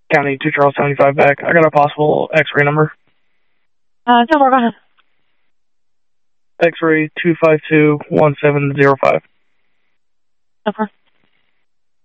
County 2 Charles 75 back. I got a possible X-ray number. No, go ahead. X-ray 2521705. Over.